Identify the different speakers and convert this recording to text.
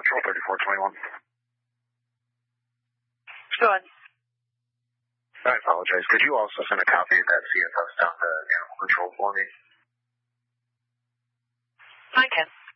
Speaker 1: Control 3421.
Speaker 2: Go ahead.
Speaker 1: I apologize. Could you also send a copy of that CFS down to Animal Control for me?
Speaker 2: I can.